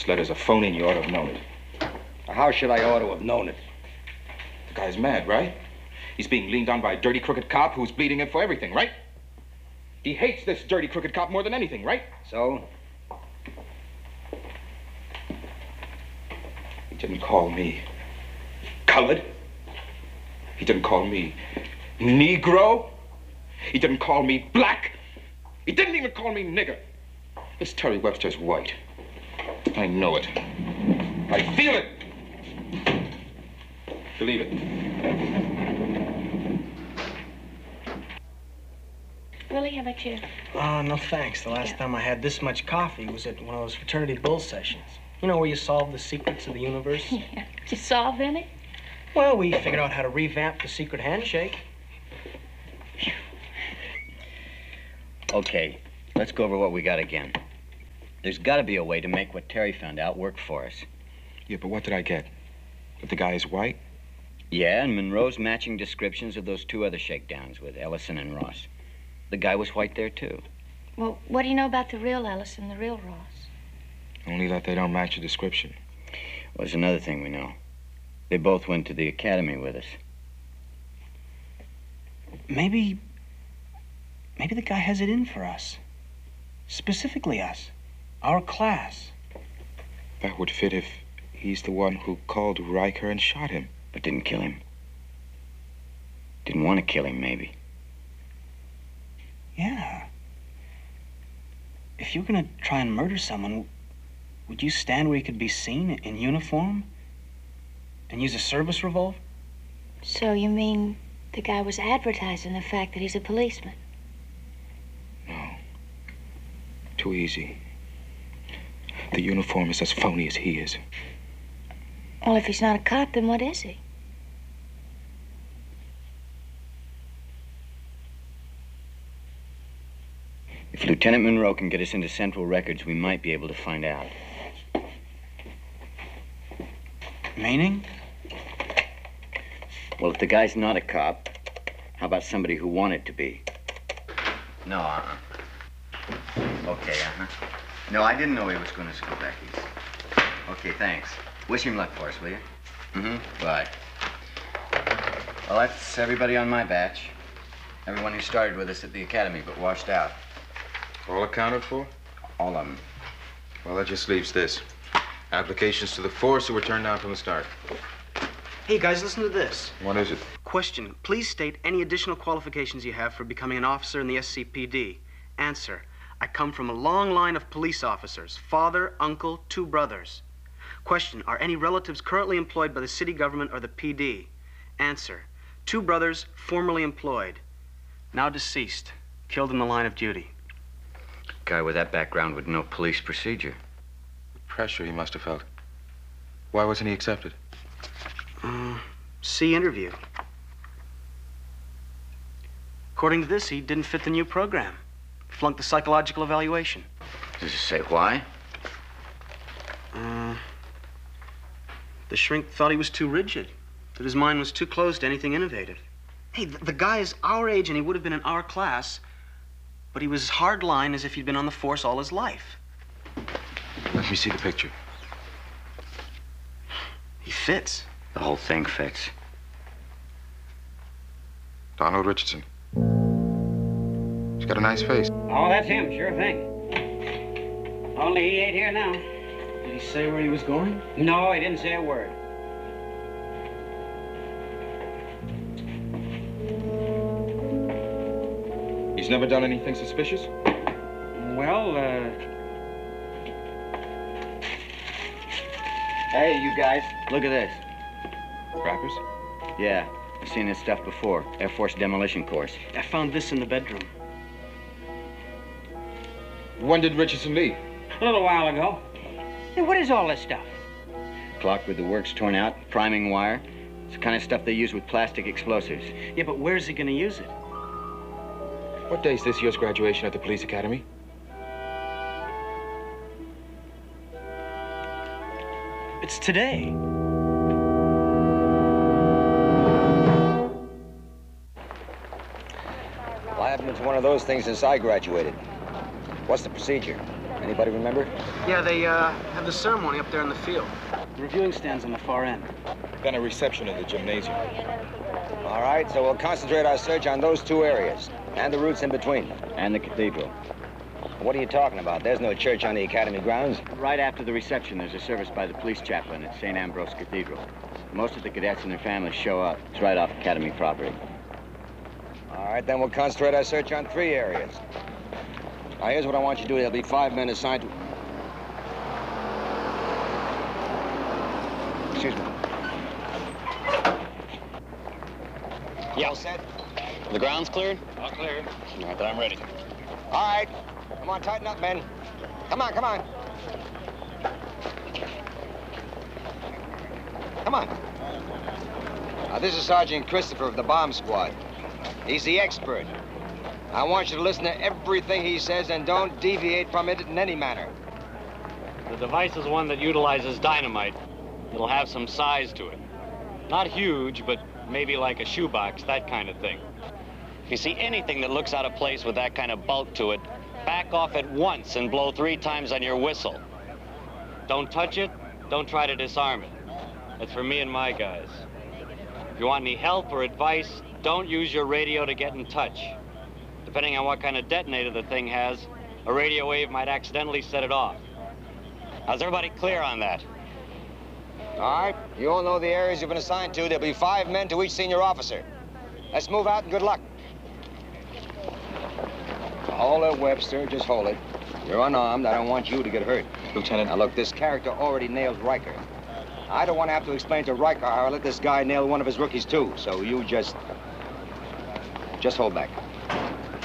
This letter's a phony and you ought to have known it. How should I ought to have known it? The guy's mad, right? He's being leaned on by a dirty, crooked cop who's bleeding him for everything, right? He hates this dirty, crooked cop more than anything, right? So? He didn't call me colored. He didn't call me Negro. He didn't call me black. He didn't even call me nigger. This Terry Webster's white. I know it. I feel it. Believe it. Willie, how about you? No thanks. The last time I had this much coffee was at one of those fraternity bull sessions. You know, where you solve the secrets of the universe? Yeah. Did you solve any? Well, we figured out how to revamp the secret handshake. Okay, let's go over what we got again. There's got to be a way to make what Terry found out work for us. Yeah, but what did I get? That the guy is white? Yeah, and Monroe's matching descriptions of those two other shakedowns with Ellison and Ross. The guy was white there, too. Well, what do you know about the real Ellison, the real Ross? Only that they don't match the description. Well, there's another thing we know. They both went to the academy with us. Maybe the guy has it in for us. Specifically us. Our class. That would fit if he's the one who called Riker and shot him. But didn't kill him. Didn't want to kill him, maybe. Yeah. If you were gonna try and murder someone, would you stand where he could be seen in uniform? And use a service revolver? So you mean the guy was advertising the fact that he's a policeman? No. Too easy. The uniform is as phony as he is. Well, if he's not a cop, then what is he? If Lieutenant Monroe can get us into Central Records, we might be able to find out. Meaning? Well, if the guy's not a cop, how about somebody who wanted to be? No, Okay, No, I didn't know he was going to school back east. Okay, thanks. Wish him luck for us, will you? Mm-hmm. Bye. Well, that's everybody on my batch. Everyone who started with us at the academy but washed out. All accounted for? All of them. Well, that just leaves this. Applications to the force who were turned down from the start. Hey, guys, listen to this. What is it? Question. Please state any additional qualifications you have for becoming an officer in the SCPD. Answer. I come from a long line of police officers. Father, uncle, 2 brothers. Question. Are any relatives currently employed by the city government or the PD? Answer. 2 brothers formerly employed. Now deceased. Killed in the line of duty. Guy with that background would know police procedure. The pressure he must have felt. Why wasn't he accepted? C interview. According to this, he didn't fit the new program. Flunked the psychological evaluation. Does it say why? The shrink thought he was too rigid, that his mind was too closed to anything innovative. Hey, the guy is our age and he would have been in our class, but he was as hard-line as if he'd been on the force all his life. Let me see the picture. He fits. The whole thing fits. Donald Richardson. He's got a nice face. Oh, that's him, sure thing. Only he ain't here now. Did he say where he was going? No, he didn't say a word. He's never done anything suspicious? Well, Hey, you guys, look at this. Rappers? Yeah, I've seen this stuff before. Air Force demolition course. I found this in the bedroom. When did Richardson leave? a little while ago. Hey, what is all this stuff? Clock with the works torn out, priming wire. It's the kind of stuff they use with plastic explosives. Yeah, but where's he gonna use it? What day's this year's graduation at the police academy? It's today. Well, I haven't been to one of those things since I graduated. What's the procedure? Anybody remember? Yeah, they have the ceremony up there in the field. The reviewing stand's on the far end. Then a reception in the gymnasium. All right, so we'll concentrate our search on those two areas, and the routes in between. And the cathedral. What are you talking about? There's no church on the academy grounds. Right after the reception, there's a service by the police chaplain at St. Ambrose Cathedral. Most of the cadets and their families show up. It's right off academy property. All right, then we'll concentrate our search on 3 areas. Now, here's what I want you to do. There'll be 5 men assigned to... Excuse me. Yeah. All set? The ground's cleared? All clear. All right, then I'm ready. All right. Come on, tighten up, men. Come on, come on. Come on. Now, this is Sergeant Christopher of the bomb squad. He's the expert. I want you to listen to everything he says and don't deviate from it in any manner. The device is one that utilizes dynamite. It'll have some size to it. Not huge, but maybe like a shoebox, that kind of thing. If you see anything that looks out of place with that kind of bulk to it, back off at once and blow 3 times on your whistle. Don't touch it, don't try to disarm it. That's for me and my guys. If you want any help or advice, don't use your radio to get in touch. Depending on what kind of detonator the thing has, a radio wave might accidentally set it off. How's everybody clear on that? All right. You all know the areas you've been assigned to. There'll be 5 men to each senior officer. Let's move out and good luck. Hold it, Webster. Just hold it. You're unarmed. I don't want you to get hurt. Lieutenant. Now, look, this character already nailed Riker. I don't want to have to explain to Riker how I let this guy nail one of his rookies, too. So you just hold back.